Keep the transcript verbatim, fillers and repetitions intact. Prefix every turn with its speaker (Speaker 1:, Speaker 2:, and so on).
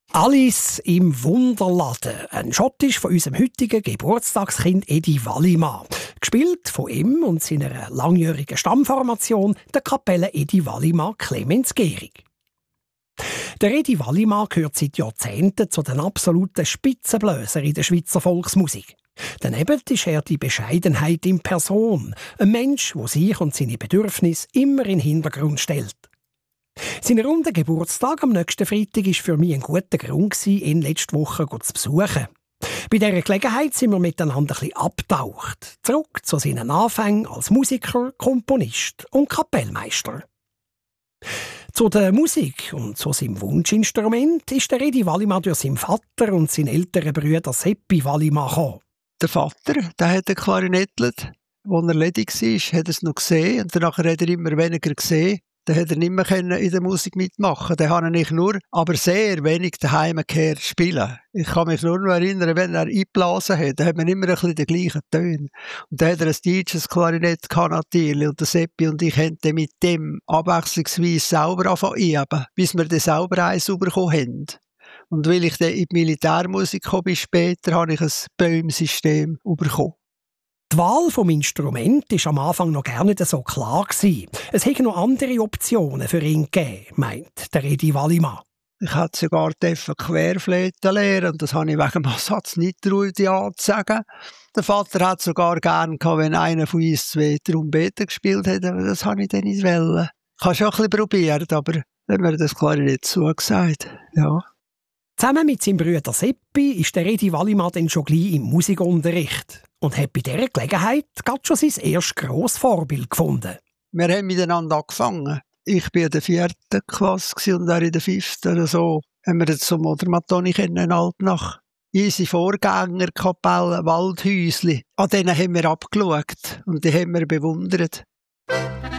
Speaker 1: Alice im Wunderladen. Ein Schott ist von unserem heutigen Geburtstagskind Edi Wallimann. Gespielt von ihm und seiner langjährigen Stammformation, der Kapelle Edi Wallimann Clemens Gehrig. Der Edi Wallimann gehört seit Jahrzehnten zu den absoluten Spitzenblösern in der Schweizer Volksmusik. Daneben ist er die Bescheidenheit in Person, ein Mensch, der sich und seine Bedürfnisse immer in den Hintergrund stellt. Sein runder Geburtstag am nächsten Freitag war für mich ein guter Grund, ihn letzte Woche zu besuchen. Bei dieser Gelegenheit sind wir miteinander ein bisschen abgetaucht. Zurück zu seinen Anfängen als Musiker, Komponist und Kapellmeister. Zu der Musik und zu seinem Wunschinstrument ist der Edi Wallimann durch seinen Vater und seinen älteren Bruder Seppi Wallimann gekommen.
Speaker 2: Der Vater, der hat eine Klarinette, als er ledig war, hat er es noch gesehen und danach hat er immer weniger gesehen. Dann hat er nicht mehr in der Musik mitmachen. Dann habe ich nur, aber sehr wenig daheim gehört spielen. Ich kann mich nur noch erinnern, wenn er eingeblasen hat, dann hat man immer ein bisschen den gleichen Ton. Und dann hat er ein deutsches Klarinett natürlich. Und der Seppi und ich haben dann mit dem abwechslungsweise selber angefangen, bis wir dann selber eins bekommen haben. Und weil ich dann in die Militärmusik kam, bis später, habe ich ein Böhm-System bekommen.
Speaker 1: Die Wahl des Instruments war am Anfang noch gar nicht so klar. Es hätte noch andere Optionen für ihn gegeben, meint der Edi Wallimann.
Speaker 2: Ich hätte sogar Querflöte lernen und das habe ich wegen dem Satz nicht getraut, ja zu sagen. Der Vater hat sogar gerne gehabt, wenn einer von uns zwei Trompeten gespielt hat, aber das habe ich dann nicht wollen. Ich habe schon ein bisschen probiert, aber dann hat mir das Klarinett zugesagt. Ja.
Speaker 1: Zusammen mit seinem Bruder Seppi ist der Edi Wallimann dann schon gleich im Musikunterricht und hat bei dieser Gelegenheit gerade schon sein erstes grosses Vorbild gefunden.
Speaker 2: Wir haben miteinander angefangen. Ich war in der vierten Klasse und er in der fünften oder so. Haben wir jetzt so Modermatoni kennen, Altnach. Unsere Vorgängerkapelle, Waldhäusli. An denen haben wir abgeschaut und die haben wir bewundert.